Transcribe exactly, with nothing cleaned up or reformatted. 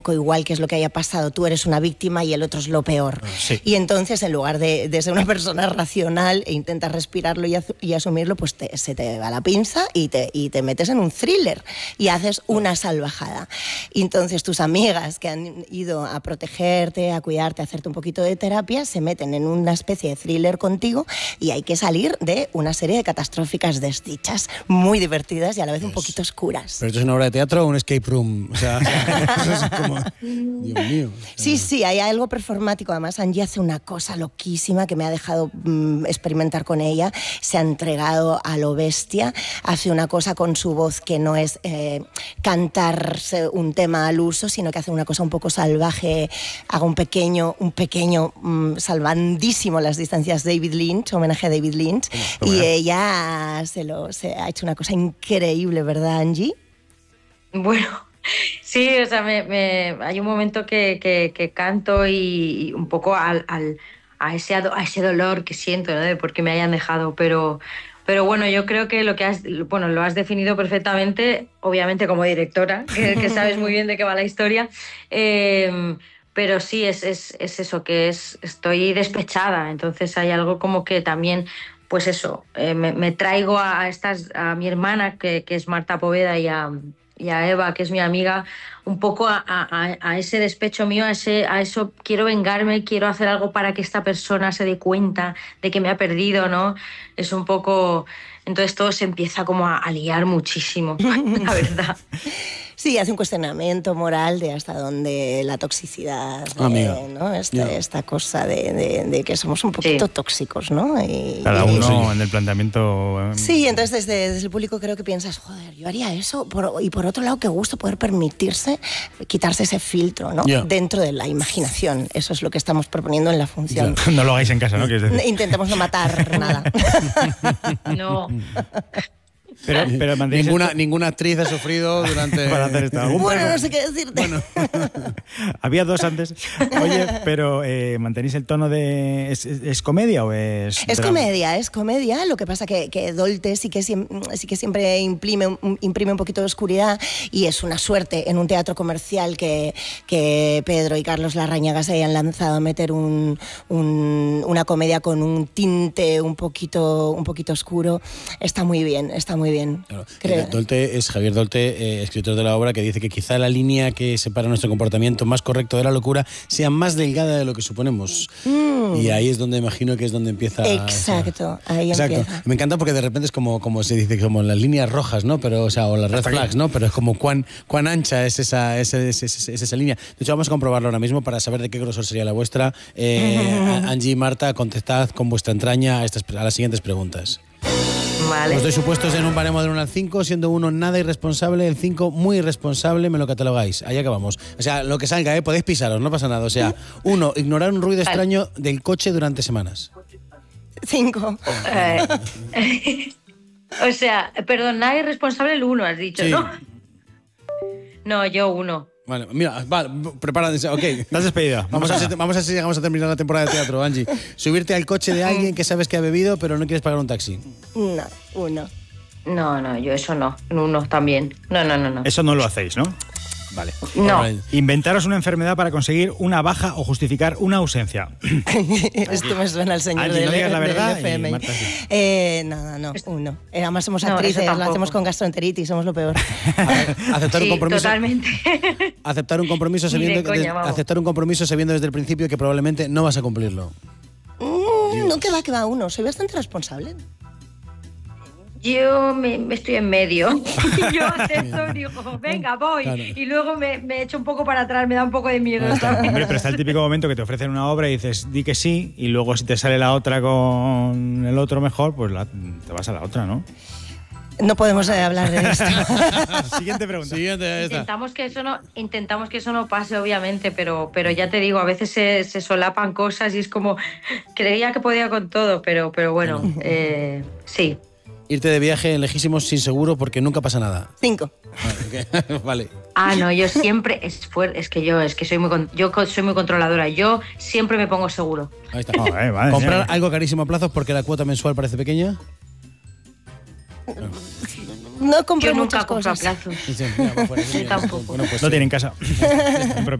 igual que es lo que haya pasado, tú eres una víctima y el otro es lo peor. Sí. Y entonces, en lugar de, de ser una persona racional e intentas respirarlo y, y asumirlo, pues te, se te va la pinza y te, y te metes en un thriller y haces una salvajada. Y entonces tus amigas que han ido a protegerte, a cuidarte, a hacerte un poquito de terapia, se meten en una especie de thriller contigo y hay que salir de una serie de catastróficas desdichas muy divertidas y a la vez un poquito oscuras. ¿Pero esto es una obra de teatro o un escape room? O sea, eso es como... Dios mío. Sí, sí, hay algo performático. Además, Angie hace una cosa loquísima que me ha dejado mmm, experimentar con ella. Se ha entregado a lo bestia. Hace una cosa con su voz que no es eh, cantarse un tema al uso, sino que hace una cosa un poco salvaje. Haga un pequeño, un pequeño, mmm, salvandísimo las distancias David Lynch, homenaje a David Lynch. ¿Cómo? Y ella se, lo, se ha hecho una cosa increíble, ¿verdad, Angie? Bueno... Sí, o sea, me, me, hay un momento que, que, que canto y, y un poco al, al, a, ese, a ese dolor que siento, ¿no? De por qué me hayan dejado, pero, pero bueno, yo creo que lo que has, bueno, lo has definido perfectamente, obviamente como directora, que, que sabes muy bien de qué va la historia, eh, pero sí, es, es, es eso, que es, estoy despechada, entonces hay algo como que también... Pues eso, eh, me, me traigo a, estas, a mi hermana, que, que es Marta Poveda, y a, y a Eva, que es mi amiga, un poco a, a, a ese despecho mío, a, ese, a eso, quiero vengarme, quiero hacer algo para que esta persona se dé cuenta de que me ha perdido, ¿no? Es un poco... Entonces todo se empieza como a, a liar muchísimo, la verdad. Sí, hace un cuestionamiento moral de hasta dónde la toxicidad, ah, eh, ¿no? Esta, yeah. esta cosa de, de, de que somos un poquito sí. tóxicos, ¿no? Y, Cada y, uno sí. en el planteamiento... Sí, entonces desde, desde el público creo que piensas, joder, yo haría eso, por, y por otro lado, qué gusto poder permitirse quitarse ese filtro, ¿no? Yeah. Dentro de la imaginación. Eso es lo que estamos proponiendo en la función. Yeah. No lo hagáis en casa, ¿no? Decir? Intentemos no matar nada. No. Pero, pero ninguna, esto... ninguna actriz ha sufrido durante... Para hacer esta... Bueno, no sé qué decirte. Bueno. Había dos antes. Oye, pero eh, ¿mantenéis el tono de... ¿Es, es, es comedia o es...? Es drama? comedia, es comedia. Lo que pasa que, que Dolte sí que, sí que siempre imprime, imprime un poquito de oscuridad y es una suerte en un teatro comercial que, que Pedro y Carlos Larrañaga se hayan lanzado a meter un, un, una comedia con un tinte un poquito, un poquito oscuro. Está muy bien, está muy bien. bien. Claro. Dolte es Javier Dolte, eh, escritor de la obra, que dice que quizá la línea que separa nuestro comportamiento más correcto de la locura sea más delgada de lo que suponemos. Mm. Y ahí es donde imagino que es donde empieza... Exacto, esa... ahí Exacto. empieza. Me encanta porque de repente es como, como se dice, como las líneas rojas, ¿no? Pero, o sea, o las red flags, ¿no? Pero es como cuán, cuán ancha es esa, es, es, es, es esa línea. De hecho, vamos a comprobarlo ahora mismo para saber de qué grosor sería la vuestra. Eh, Angie y Marta, contestad con vuestra entraña a, estas, a las siguientes preguntas. Vale. Os doy supuestos en un baremo del uno al cinco, siendo uno nada irresponsable, el cinco muy irresponsable, me lo catalogáis. Allá acabamos. O sea, lo que salga, ¿eh? Podéis pisaros, no pasa nada. O sea, uno, ignorar un ruido extraño del coche durante semanas. Cinco. Eh, o sea, perdón, nada irresponsable el uno, has dicho, sí. ¿no? No, yo uno. Vale, mira, vale, prepárate, ok. Estás despedida. Vamos a, ver, vamos a ver si llegamos a terminar la temporada de teatro, Angie. Subirte al coche de alguien que sabes que ha bebido, pero no quieres pagar un taxi. No, uno. No, no, yo eso no. Uno también. No, no, no, no. Eso no lo hacéis, ¿no? Vale. No. Inventaros una enfermedad para conseguir una baja o justificar una ausencia. Esto me suena al señor del, no digas la verdad del F M I. Marta, sí. eh, no, no, uno. Eh, además somos actrices, no, lo hacemos con gastroenteritis, somos lo peor. Aceptar sí, un compromiso. Totalmente. Aceptar un compromiso sabiendo coña, de, aceptar un compromiso sabiendo desde el principio que probablemente no vas a cumplirlo. Mm, no, que va, que va uno. Soy bastante responsable. Yo me, me estoy en medio. Yo acepto y digo, venga, voy. Claro. Y luego me, me echo un poco para atrás, me da un poco de miedo. Hombre, pero está el típico momento que te ofrecen una obra y dices, di que sí, y luego si te sale la otra con el otro mejor, pues la, te vas a la otra, ¿no? No podemos eh, hablar de esto. Siguiente pregunta. Siguiente, intentamos que eso no, intentamos que eso no pase, obviamente, pero, pero ya te digo, a veces se, se solapan cosas y es como, creía que podía con todo, pero, pero bueno, eh, sí. Irte de viaje en lejísimos sin seguro porque nunca pasa nada. Cinco. Vale. Okay. Vale. Ah, no, yo siempre es fuerte, es que yo es que soy muy yo soy muy controladora. Yo siempre me pongo seguro. Ahí está. Oh, eh, vale, comprar sí. algo carísimo a plazos porque la cuota mensual parece pequeña. no compré Yo nunca muchas compro a cosas. plazo. Sí, sí, mira, pues, Yo tampoco. bueno, pues, No sí. tienen casa. En propiedad.